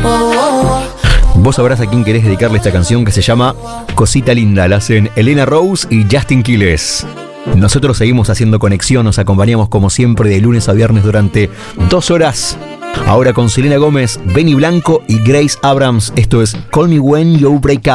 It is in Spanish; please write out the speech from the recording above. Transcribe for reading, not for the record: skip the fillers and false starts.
Vos sabrás a quién querés dedicarle esta canción que se llama Cosita Linda. La hacen Elena Rose y Justin Quiles. Nosotros seguimos haciendo conexión, nos acompañamos como siempre de lunes a viernes durante 2 horas. Ahora con Selena Gómez, Benny Blanco y Grace Abrams. Esto es Call Me When You Break Up.